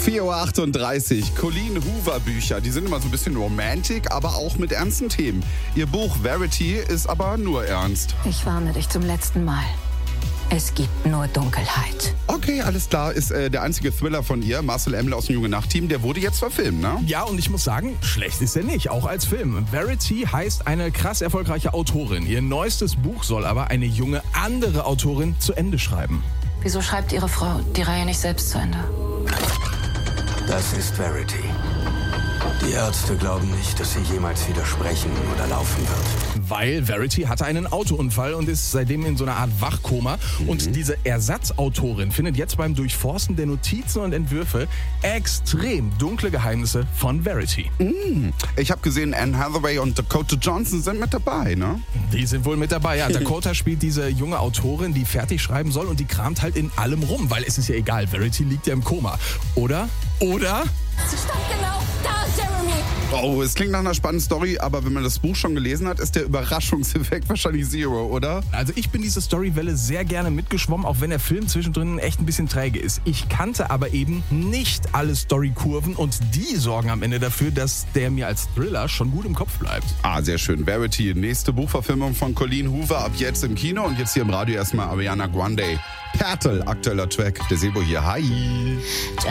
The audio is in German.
4:38 Uhr. Colleen Hoover Bücher, die sind immer so ein bisschen romantic, aber auch mit ernsten Themen. Ihr Buch Verity ist aber nur ernst. Ich warne dich zum letzten Mal. Es gibt nur Dunkelheit. Okay, alles klar, ist der einzige Thriller von ihr, Marcel Emmler aus dem Junge Nacht-Team, der wurde jetzt verfilmt, ne? Ja, und ich muss sagen, schlecht ist er nicht, auch als Film. Verity heißt eine krass erfolgreiche Autorin. Ihr neuestes Buch soll aber eine junge andere Autorin zu Ende schreiben. Wieso schreibt Ihre Frau die Reihe nicht selbst zu Ende? Das ist Verity. Die Ärzte glauben nicht, dass sie jemals wieder sprechen oder laufen wird. Weil Verity hatte einen Autounfall und ist seitdem in so einer Art Wachkoma. Und diese Ersatzautorin findet jetzt beim Durchforsten der Notizen und Entwürfe extrem dunkle Geheimnisse von Verity. Ich habe gesehen, Anne Hathaway und Dakota Johnson sind mit dabei, ne? Die sind wohl mit dabei, ja. Dakota spielt diese junge Autorin, die fertig schreiben soll und die kramt halt in allem rum, weil es ist ja egal, Verity liegt ja im Koma. Oder? Sie stand genau da, Jeremy! Oh, es klingt nach einer spannenden Story, aber wenn man das Buch schon gelesen hat, ist der Überraschungseffekt wahrscheinlich zero, oder? Also ich bin diese Storywelle sehr gerne mitgeschwommen, auch wenn der Film zwischendrin echt ein bisschen träge ist. Ich kannte aber eben nicht alle Storykurven und die sorgen am Ende dafür, dass der mir als Thriller schon gut im Kopf bleibt. Ah, sehr schön. Verity, nächste Buchverfilmung von Colleen Hoover ab jetzt im Kino und jetzt hier im Radio erstmal Ariana Grande. Pertel, aktueller Track. Der Sebo hier. Hi.